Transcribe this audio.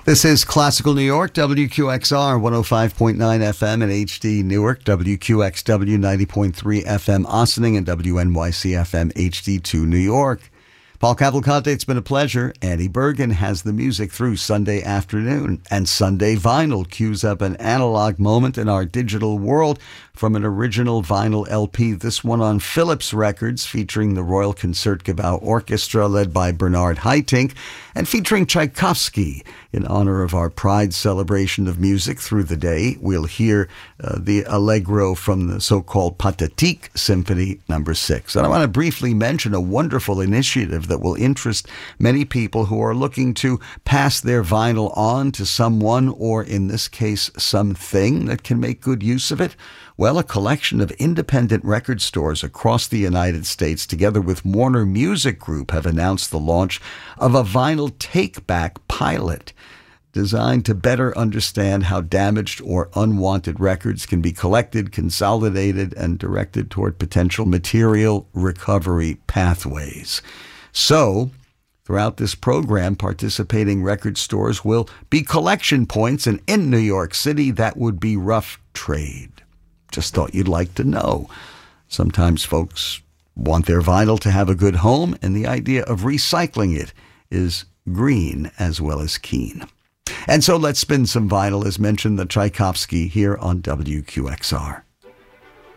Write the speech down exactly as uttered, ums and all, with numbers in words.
This is Classical New York, W Q X R one oh five point nine F M and H D Newark, W Q X W ninety point three F M Ossining, and W N Y C F M H D two New York. Paul Cavalcante, it's been a pleasure. Andy Bergen has the music through Sunday afternoon, and Sunday Vinyl cues up an analog moment in our digital world from an original vinyl L P, this one on Philips Records, featuring the Royal Concertgebouw Orchestra led by Bernard Haitink, and featuring Tchaikovsky. In honor of our Pride celebration of music through the day, we'll hear uh, the Allegro from the so-called Pathetique Symphony number six. And I want to briefly mention a wonderful initiative that will interest many people who are looking to pass their vinyl on to someone, or in this case, something that can make good use of it. Well, a collection of independent record stores across the United States, together with Warner Music Group, have announced the launch of a vinyl take-back pilot designed to better understand how damaged or unwanted records can be collected, consolidated, and directed toward potential material recovery pathways. So, throughout this program, participating record stores will be collection points, and in New York City, that would be rough trade. Just thought you'd like to know. Sometimes folks want their vinyl to have a good home, and the idea of recycling it is green as well as keen. And so let's spin some vinyl, as mentioned, the Tchaikovsky here on W Q X R.